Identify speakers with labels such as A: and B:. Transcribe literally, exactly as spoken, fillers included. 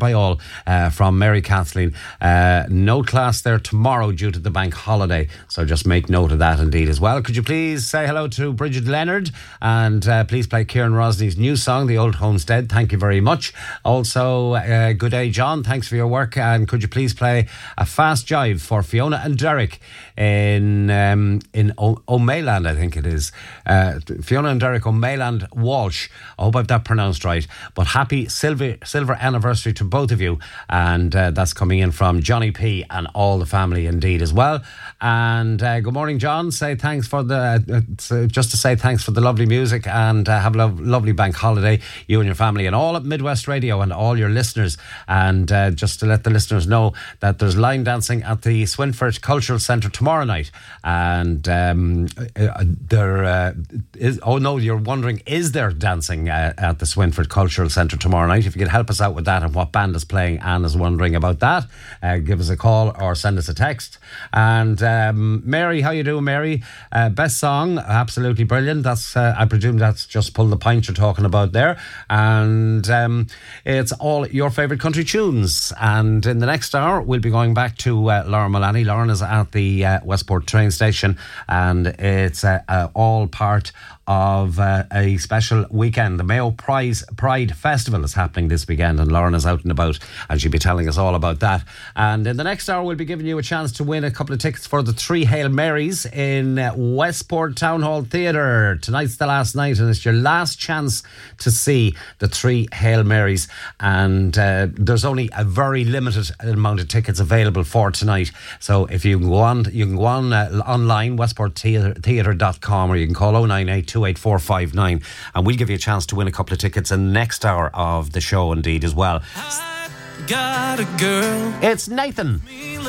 A: by all uh, from Mary Kathleen. Uh, no class there tomorrow due to the bank holiday, so just make note of that indeed as well. Could you please say hello to Bridget Leonard, and uh, please play Kieran Rosney's new song, The Old Homestead. Thank you very much. Also, uh, good day, John. Thanks for your work. And could you please play a fast jive for Fiona and Derek in um, in o- O'Mayland, I think it is. Uh, Fiona and Derek O'Mayland Walsh. I hope I've that pronounced right. But happy silver silver anniversary to both of you. And uh, that's coming in from Johnny P and all the family indeed as well. And uh, good morning, John. Say thanks for the uh, just to say thanks for the lovely music, and uh, have a lo- lovely bank holiday, you and your family, and all at Midwest Radio and all your listeners. And uh, just to let the listeners know that there's line dancing at the Swinford Cultural Centre tomorrow night. And um, uh, there uh, is, oh no, you're wondering, is there dancing uh, at the Swinford Cultural Centre tomorrow night? If you could help us out with that and what band is playing, Anne is wondering about that, uh, give us a call or send us a text. And um, Mary, how you doing, Mary? Uh, best song, absolutely brilliant. That's uh, I presume that's just Pull the Pint you're talking about there. And um, it's all your favourite country tunes. And in the next hour, we'll be going back to uh, Lauren Mullaney. Lauren is at the uh, Westport train station, and it's uh, uh, all part of uh, a special weekend. The Mayo Prize Pride Festival is happening this weekend, and Lauren is out and about, and she'll be telling us all about that. And in the next hour, we'll be giving you a chance to win a couple of tickets for the three Hail Marys in uh, Westport Town Hall Theatre. Tonight's the last night, and it's your last chance to see the three Hail Marys. And uh, there's only a very limited amount of tickets available for tonight. So if you can go on, you can go on uh, online, westport theatre dot com, or you can call oh nine eight two eight four five nine, and we'll give you a chance to win a couple of tickets in the next hour of the show indeed as well. I got a girl. It's Nathan.